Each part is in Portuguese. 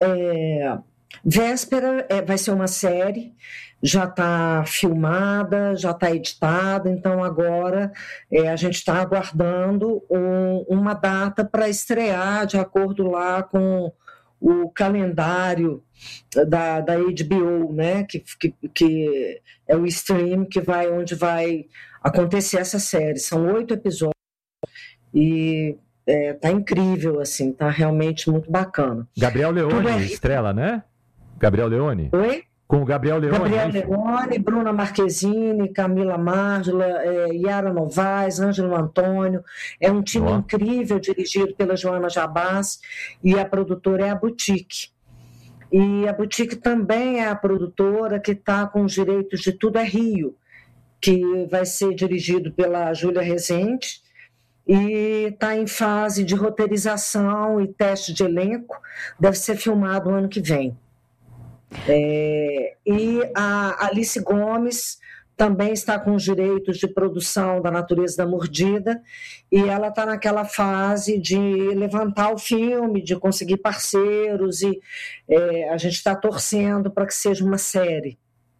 Véspera vai ser uma série, já está filmada, já está editada, então agora a gente está aguardando uma data para estrear de acordo lá com o calendário da HBO, né? Que é o stream onde vai acontecer essa série. São 8 episódios e tá incrível, assim, tá realmente muito bacana. Gabriel Leone estrela, né? Gabriel Leone? Oi? Com o Gabriel Leone. Gabriel Leone, Bruna Marquezine, Camila Márdula, Yara Novaes, Ângelo Antônio. É um time incrível, dirigido pela Joana Jabás, e a produtora é a Boutique. E a Boutique também é a produtora que está com os direitos de Tudo é Rio, que vai ser dirigido pela Júlia Rezende, e está em fase de roteirização e teste de elenco, deve ser filmado o ano que vem. E a Alice Gomes também está com os direitos de produção da Natureza da Mordida, e ela está naquela fase de levantar o filme, de conseguir parceiros, e a gente está torcendo para que seja uma série.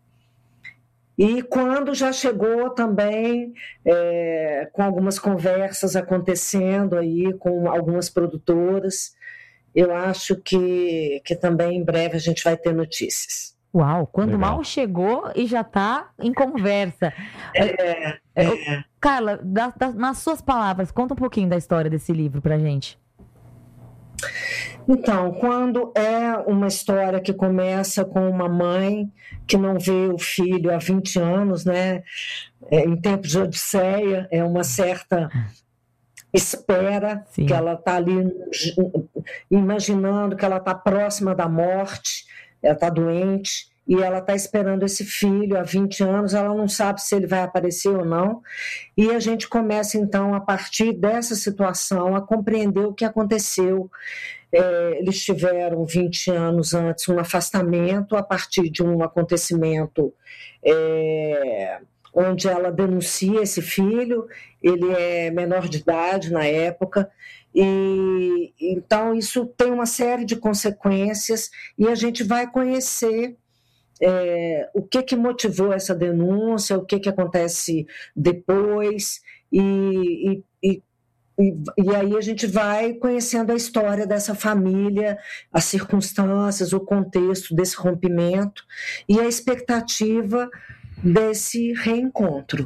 E quando já chegou também, com algumas conversas acontecendo aí com algumas produtoras, eu acho que também em breve a gente vai ter notícias. Uau, quando mal chegou e já está em conversa. Carla, nas suas palavras, conta um pouquinho da história desse livro pra gente. Então, quando é uma história que começa com uma mãe que não vê o filho há 20 anos, né? Em tempos de Odisseia, é uma certa espera. Sim. Que ela está ali imaginando que ela está próxima da morte, ela está doente, e ela está esperando esse filho há 20 anos, ela não sabe se ele vai aparecer ou não, e a gente começa então, a partir dessa situação, a compreender o que aconteceu. Eles tiveram 20 anos antes um afastamento a partir de um acontecimento onde ela denuncia esse filho, ele é menor de idade na época, e então isso tem uma série de consequências, e a gente vai conhecer o que motivou essa denúncia, o que acontece depois, e aí a gente vai conhecendo a história dessa família, as circunstâncias, o contexto desse rompimento e a expectativa desse reencontro.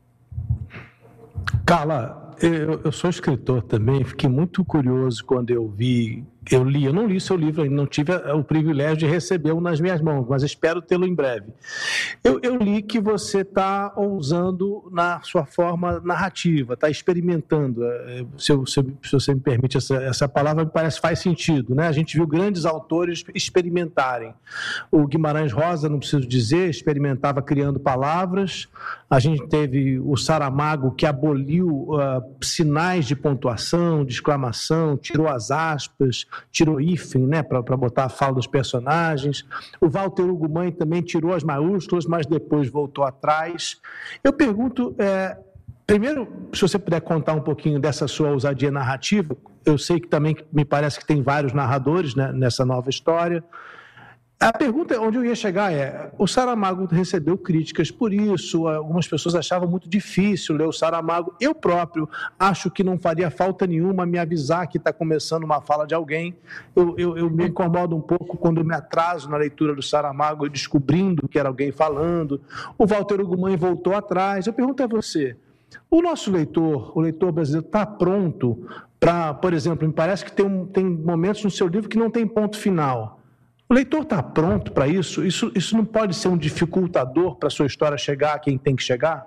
Carla, eu sou escritor também, fiquei muito curioso quando eu não li seu livro ainda, não tive o privilégio de recebê-lo nas minhas mãos, mas espero tê-lo em breve. Eu li que você está ousando na sua forma narrativa, está experimentando, se você me permite essa palavra, me parece que faz sentido, né? A gente viu grandes autores experimentarem. O Guimarães Rosa, não preciso dizer, experimentava criando palavras. A gente teve o Saramago, que aboliu sinais de pontuação, de exclamação, tirou as aspas, tirou hífen, né, para botar a fala dos personagens. O Walter Ugumãe também tirou as maiúsculas, mas depois voltou atrás. Eu pergunto, primeiro, se você puder contar um pouquinho dessa sua ousadia narrativa. Eu sei que também me parece que tem vários narradores, né, nessa nova história. A pergunta onde eu ia chegar o Saramago recebeu críticas por isso, algumas pessoas achavam muito difícil ler o Saramago. Eu próprio acho que não faria falta nenhuma me avisar que está começando uma fala de alguém. Eu me incomodo um pouco quando eu me atraso na leitura do Saramago, descobrindo que era alguém falando. O Walter Ugumãe voltou atrás. Eu pergunto a você, o nosso leitor, o leitor brasileiro, está pronto para, por exemplo, me parece que tem momentos no seu livro que não tem ponto final. O leitor está pronto para isso? Isso não pode ser um dificultador para a sua história chegar a quem tem que chegar?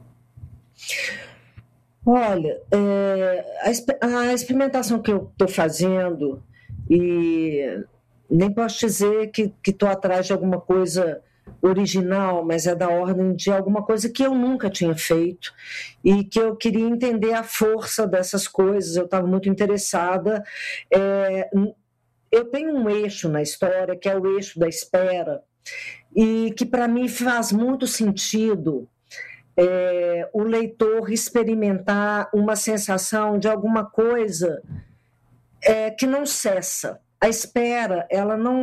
Olha, a experimentação que eu estou fazendo, e nem posso dizer que estou atrás de alguma coisa original, mas é da ordem de alguma coisa que eu nunca tinha feito e que eu queria entender a força dessas coisas. Eu estava muito interessada. Eu tenho um eixo na história, que é o eixo da espera, e que para mim faz muito sentido o leitor experimentar uma sensação de alguma coisa que não cessa. a espera, ela não